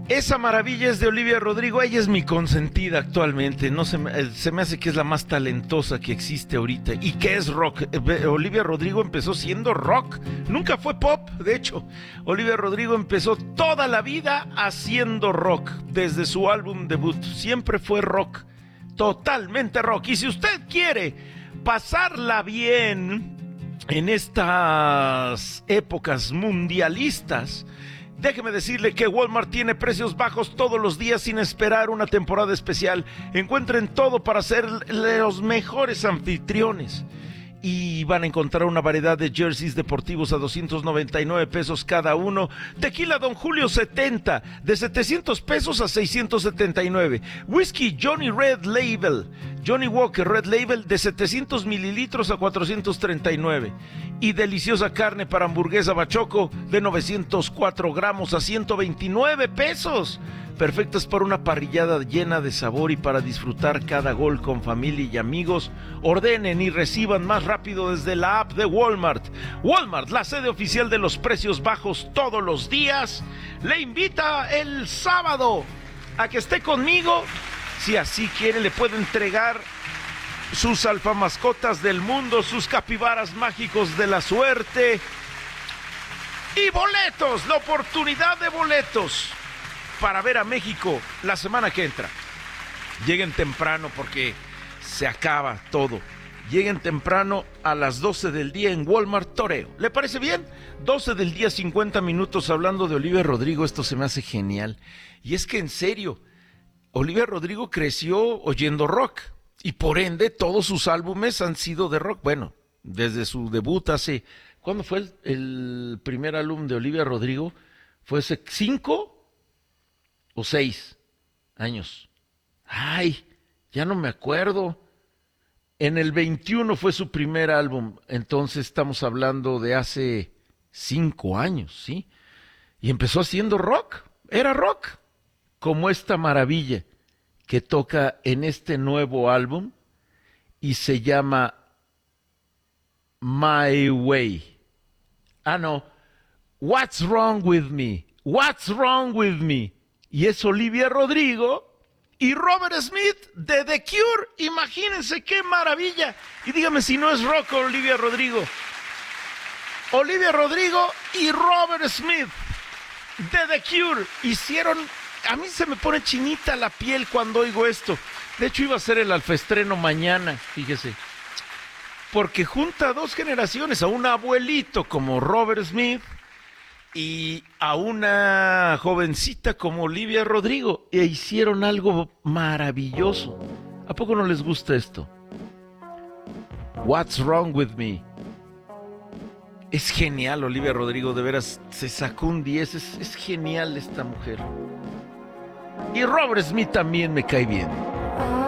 Esa maravilla es de Olivia Rodrigo. Ella es mi consentida actualmente. No se me hace que es la más talentosa que existe ahorita y que es rock. Olivia Rodrigo empezó siendo rock, nunca fue pop. De hecho, Olivia Rodrigo empezó toda la vida haciendo rock. Desde su álbum debut siempre fue rock, totalmente rock. Y si usted quiere pasarla bien en estas épocas mundialistas, déjeme decirle que Walmart tiene precios bajos todos los días sin esperar una temporada especial. Encuentren todo para ser los mejores anfitriones. Y van a encontrar una variedad de jerseys deportivos a 299 pesos cada uno. Tequila Don Julio 70, de 700 pesos a 679. Whisky Johnny Red Label, Johnny Walker Red Label, de 700 mililitros a 439. Y deliciosa carne para hamburguesa Bachoco, de 904 gramos a 129 pesos. Perfectas para una parrillada llena de sabor y para disfrutar cada gol con familia y amigos. Ordenen y reciban más rápido desde la app de Walmart. Walmart, la sede oficial de los precios bajos todos los días, le invita el sábado a que esté conmigo. Si así quiere, le puede entregar sus alfamascotas del mundo, sus capibaras mágicos de la suerte y boletos, la oportunidad de boletos para ver a México la semana que entra. Lleguen temprano porque se acaba todo. Lleguen temprano a las 12 del día en Walmart Toreo. ¿Le parece bien? 12 del día, 50 minutos hablando de Olivia Rodrigo. Esto se me hace genial. Y es que en serio, Olivia Rodrigo creció oyendo rock y por ende todos sus álbumes han sido de rock. Bueno, desde su debut hace... ¿Cuándo fue el primer álbum de Olivia Rodrigo? Fue hace 5 o 6 años. Ay, ya no me acuerdo. En el 21 fue su primer álbum, entonces estamos hablando de hace 5 años, ¿sí? Y empezó haciendo rock, era rock, como esta maravilla que toca en este nuevo álbum y se llama My Way. Ah, no, What's Wrong With Me, What's Wrong With Me. Y es Olivia Rodrigo y Robert Smith de The Cure. Imagínense qué maravilla. Y dígame si no es rock Olivia Rodrigo. Olivia Rodrigo y Robert Smith de The Cure hicieron... A mí se me pone chinita la piel cuando oigo esto. De hecho, iba a ser el alfaestreno mañana, fíjese. Porque junta a dos generaciones, a un abuelito como Robert Smith y a una jovencita como Olivia Rodrigo, e hicieron algo maravilloso. ¿A poco no les gusta esto? What's Wrong With Me. Es genial Olivia Rodrigo, de veras, se sacó un 10, es genial esta mujer. Y Robert Smith también me cae bien.